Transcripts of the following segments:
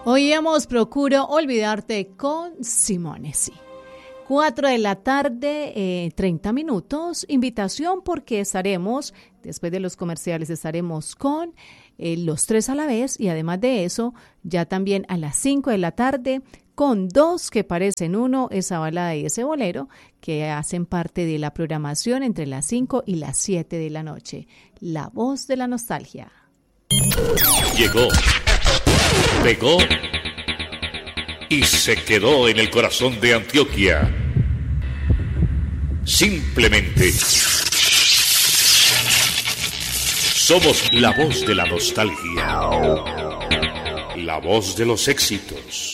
Oíamos Procuro Olvidarte con Simone, sí. 4 de la tarde, 30 minutos. Invitación porque estaremos, después de los comerciales, estaremos con los tres a la vez y además de eso, ya también a las 5 de la tarde, con dos que parecen uno, esa balada y ese bolero, que hacen parte de la programación entre las 5 y las 7 de la noche. La voz de la nostalgia. Llegó, pegó y se quedó en el corazón de Antioquia. Simplemente somos la voz de la nostalgia, la voz de los éxitos.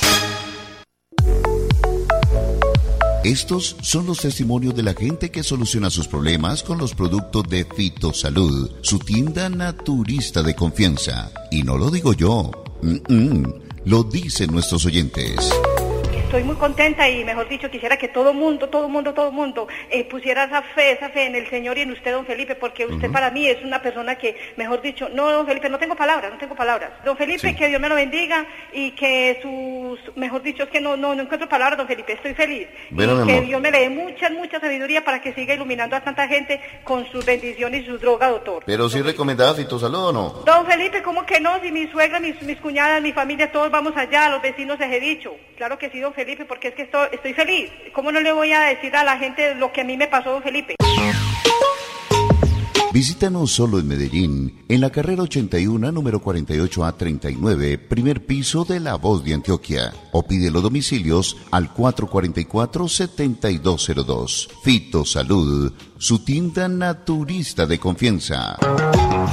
Estos son los testimonios de la gente que soluciona sus problemas con los productos de Fitosalud, su tienda naturista de confianza. Y no lo digo yo, lo dicen nuestros oyentes. Estoy muy contenta y, mejor dicho, quisiera que todo mundo pusiera esa fe en el Señor y en usted, don Felipe, porque usted para mí es una persona que, mejor dicho, no, don Felipe, no tengo palabras. Don Felipe, sí. Que Dios me lo bendiga y que mejor dicho, es que no encuentro palabras, don Felipe, estoy feliz. Bueno, y que Dios me le dé mucha sabiduría para que siga iluminando a tanta gente con sus bendiciones y su droga, doctor. Pero sí recomendaba Fitosalud, ¿o no? Don Felipe, ¿cómo que no? Si mi suegra, mis cuñadas, mi familia, todos vamos allá, los vecinos les he dicho. Claro que sí, don Felipe, porque es que estoy feliz. ¿Cómo no le voy a decir a la gente lo que a mí me pasó, don Felipe? Visítanos solo en Medellín, en la carrera 81, número 48A39, primer piso de La Voz de Antioquia. O pide los domicilios al 444-7202. Fitosalud, su tienda naturista de confianza.